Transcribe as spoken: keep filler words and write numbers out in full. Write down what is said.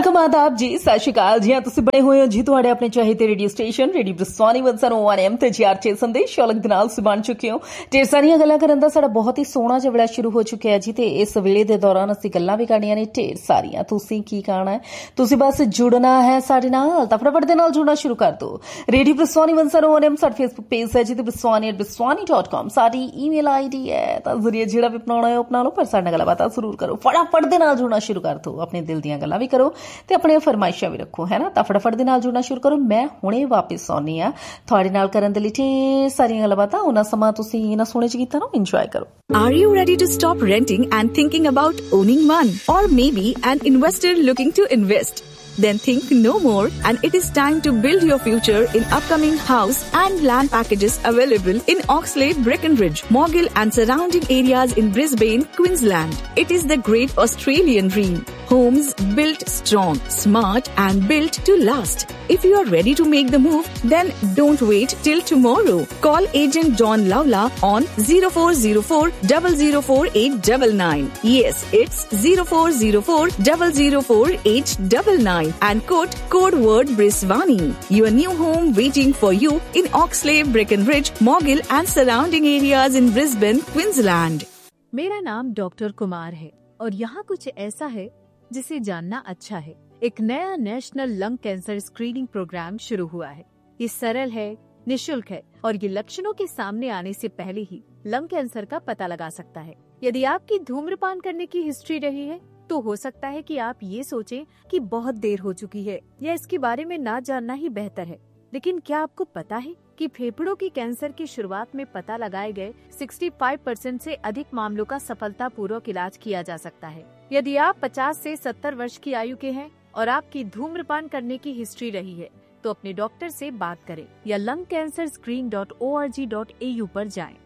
Welcome आदाब जी, सत श्री अकाल जी। हाँ, ਤੁਸੀਂ ਬਣੇ ਹੋਏ ਹੋ ਜੀ ਤੁਹਾਡੇ ਆਪਣੇ ਚਾਹੀਦੇ ਰੇਡੀਓ ਸਟੇਸ਼ਨ ਰੇਡੀਓ ਬ੍ਰਿਸਵਾਨੀ ਇੱਕ ਸੌ ਇੱਕ ਐਮ ਤੇ ਜੀਆਰਚੇ ਸੰਦੇਸ਼ ਸ਼ੌਲਕ ਦੇ ਨਾਲ ਸੁਬਣ ਚੁੱਕੇ ਹੋ। ਢੇਰ ਸਾਰੀਆਂ ਗੱਲਾਂ ਕਰਨ ਦਾ ਸਾਡਾ ਬਹੁਤ ਹੀ ਸੋਹਣਾ ਜਿਹਾ ਵੇਲਾ ਸ਼ੁਰੂ ਹੋ ਚੁੱਕਿਆ ਹੈ ਜੀ ਤੇ ਇਸ ਵੇਲੇ ਦੇ ਦੌਰਾਨ ਅਸੀਂ ਗੱਲਾਂ ਵੀ ਕਰਨੀਆਂ ਨੇ ਢੇਰ ਸਾਰੀਆਂ। ਤੁਸੀਂ ਕੀ ਕਹਿਣਾ ਹੈ, ਤੁਸੀਂ ਬਸ ਜੁੜਨਾ ਹੈ ਸਾਡੇ ਨਾਲ ਤਾਂ ਫਟਾਫਟ ਦੇ ਨਾਲ ਜੁੜਨਾ ਸ਼ੁਰੂ ਕਰ ਦਿਓ। ਰੇਡੀਓ ਬ੍ਰਿਸਵਾਨੀ ਇੱਕ ਸੌ ਇੱਕ ਐਮ ਸਾਡਾ ਫੇਸਬੁੱਕ ਪੇਜ ਹੈ ਜੀ ਤੇ ਬ੍ਰਿਸਵਾਨੀ ਐਟ ਬ੍ਰਿਸਵਾਨੀ ਡਾਟ ਕਾਮ ਸਾਡੀ ਈਮੇਲ ਆਈਡੀ ਹੈ। ਤਾਂ ਜ਼ਰੀਏ ਜਿਹੜਾ ਵੀ ਅਪਣਾਉਣਾ ਹੈ ਅਪਣਾ ਲਓ, ਪਰ ਸਾਡੇ ਨਾਲ ਗੱਲਬਾਤ ਜ਼ਰੂਰ ਕਰੋ। ਫਟਾਫਟ ਦੇ ਨਾਲ ਜੁੜਨਾ ਸ਼ੁਰੂ ਕਰ ਦਿਓ, ਆਪਣੇ ਦਿਲ ਦੀਆਂ ਗੱਲਾਂ ਵੀ ਕਰੋ ਤੇ ਆਪਣੀਆਂ ਫਰਮਾਇਸ਼ਾਂ ਵੀ ਰੱਖੋ, ਹੈ ਨਾ। ਤਾਂ ਫਟਾਫਟ ਦੇ ਨਾਲ ਜੁੜਨਾ ਸ਼ੁਰੂ ਕਰੋ। ਮੈਂ ਹੁਣੇ ਵਾਪਸ ਆਉਣੀ ਆ ਤੁਹਾਡੇ ਨਾਲ ਕਰਨ ਦੇ ਲਈ ਢੇਰ ਸਾਰੀਆਂ ਗੱਲਬਾਤਾਂ। ਉਹਨਾਂ ਸਮਾਂ ਤੁਸੀਂ ਇਹਨਾਂ ਸੋਹਣੇ ਜਿਹੇ ਗੀਤਾਂ ਨੂੰ ਇੰਜੋਏ ਕਰੋ। Are you ready to stop renting and thinking about owning one? Or maybe an investor looking to invest? Then think no more, and it is time to build your future in upcoming house and land packages available in Oxlade, Breckenridge, Morgill and surrounding areas in Brisbane, Queensland. It is the great Australian dream. Homes built strong, smart and built to last. If you are ready to make the move, then don't wait till tomorrow. Call agent John Lawla on zero four zero four, zero zero four eight nine nine. Yes, it's zero four zero four, zero zero four eight nine nine. And quote code word Briswani. Your new home waiting for you in Oxlade, Breckenridge, Morgill and surrounding areas in Brisbane, Queensland. मेरा नाम doctor Kumar है और यहाँ कुछ ऐसा है जिसे जानना अच्छा है। एक नया national lung cancer screening programme शुरू हुआ है। ये सरल है, निशुल्क है और ये लक्षणों के सामने आने से पहले ही लंग कैंसर का पता लगा सकता है। यदि आपकी धूम्रपान करने की हिस्ट्री रही है तो हो सकता है कि आप ये सोचें कि बहुत देर हो चुकी है या इसके बारे में ना जानना ही बेहतर है। लेकिन क्या आपको पता है कि फेफड़ों की कैंसर की शुरुआत में पता लगाए गए पैंसठ परसेंट से अधिक मामलों का सफलतापूर्वक इलाज किया जा सकता है। यदि आप पचास से सत्तर वर्ष की आयु के हैं और आपकी धूम्रपान करने की हिस्ट्री रही है तो अपने डॉक्टर से बात करें या lung cancer screen dot O R G dot A you पर जाएं।